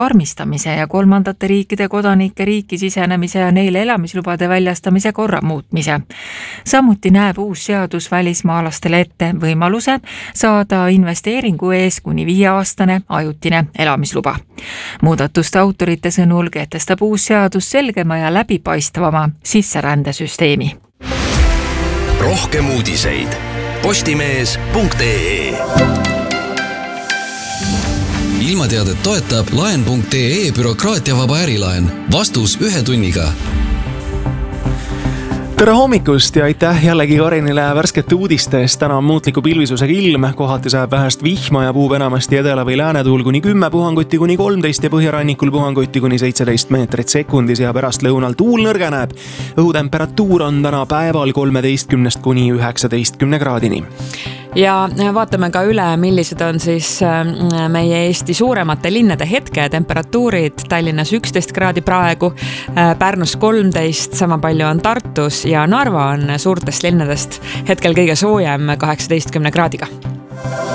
karmistamise ja kolmandate riikide kodanike riiki sisenemise ja neile elamislubade väljastamise korra muutmise. Samuti näeb uus seadus välismaalastele ette võimaluse saada investeeringu ees kuni 5-aastane ajutine elamisluba. Muudatuste autorite sõnul kehtestab uus seadus selgema ja läbipaistvama sisserändesüsteemi. Rohkem uudiseid postimees.ee. Ilmateadet toetab laen.ee bürokraatiavaba ärilaen. Vastus 1 tunniga. Tere hommikust ja aitäh jällegi Karinile värskete uudiste eest. Täna on muutliku pilvisusega ilm, kohati sajab vähest vihma ja puhub enamasti edela- või läänetuul kuni 10, puhanguti kuni 13 ja põhjarannikul puhanguti kuni 17 meetrit sekundis ja pärast lõunal tuul nõrgeneb. Õhutemperatuur on täna päeval 13 kuni 19 kraadini. Ja vaatame ka üle, millised on siis meie Eesti suuremate linnade hetke temperatuurid. Tallinnas 11 kraadi praegu, Pärnus 13, sama palju on Tartus ja Narva on suurtest linnadest hetkel kõige soojem 18 kraadiga.